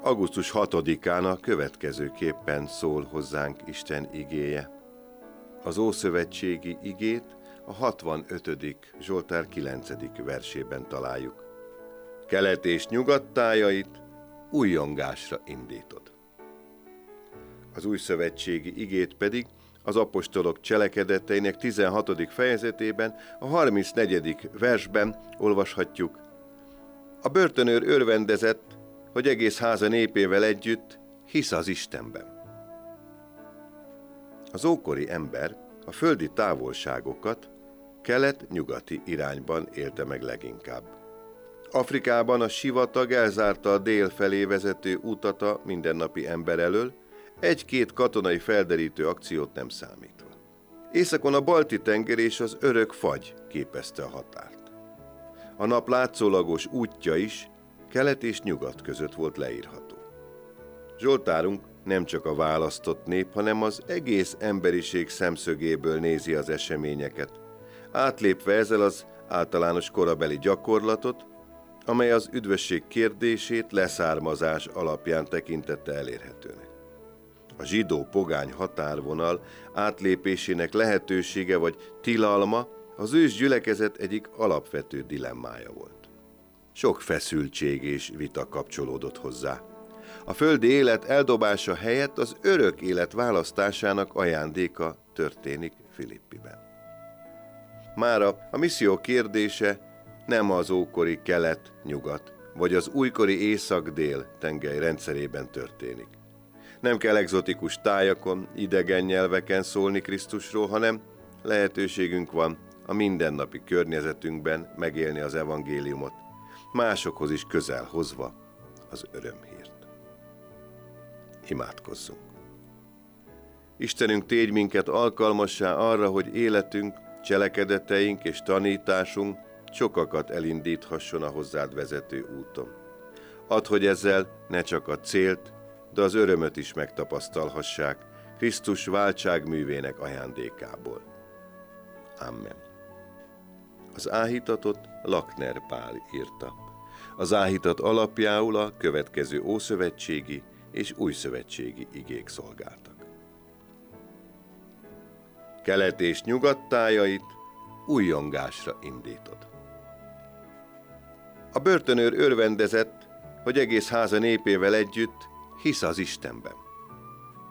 Augusztus 6-án a következőképpen szól hozzánk Isten igéje. Az ószövetségi igét a 65. Zsoltár 9. versében találjuk. Kelet és nyugat tájait újongásra indítod. Az újszövetségi igét pedig az apostolok cselekedeteinek 16. fejezetében, a 34. versben olvashatjuk. A börtönőr örvendezett, hogy egész háza népével együtt hisz az Istenben. Az ókori ember a földi távolságokat kelet-nyugati irányban élte meg leginkább. Afrikában a sivatag elzárta a dél felé vezető utat a mindennapi ember elől, egy-két katonai felderítő akciót nem számítva. Északon a Balti-tenger és az örök fagy képezte a határt. A nap látszólagos útja is kelet és nyugat között volt leírható. Zsoltárunk nem csak a választott nép, hanem az egész emberiség szemszögéből nézi az eseményeket, átlépve ezzel az általános korabeli gyakorlatot, amely az üdvösség kérdését leszármazás alapján tekintette elérhetőnek. A zsidó-pogány határvonal átlépésének lehetősége vagy tilalma az ős gyülekezet egyik alapvető dilemmája volt. Sok feszültség és vita kapcsolódott hozzá. A földi élet eldobása helyett az örök élet választásának ajándéka történik Filippiben. Mára a misszió kérdése nem az ókori kelet-nyugat, vagy az újkori észak-dél tengely rendszerében történik. Nem kell egzotikus tájakon, idegen nyelveken szólni Krisztusról, hanem lehetőségünk van a mindennapi környezetünkben megélni az evangéliumot, másokhoz is közel hozva az örömhírt. Imádkozzunk! Istenünk, tégy minket alkalmassá arra, hogy életünk, cselekedeteink és tanításunk sokakat elindíthasson a hozzád vezető úton. Add, hogy ezzel ne csak a célt, de az örömöt is megtapasztalhassák Krisztus váltságművének ajándékából. Amen. Az áhítatot Lakner Pál írta. Az áhítat alapjául a következő ószövetségi és újszövetségi igék szolgáltak. Kelet és nyugat tájait újongásra indítod. A börtönőr örvendezett, hogy egész háza népével együtt hisz az Istenben.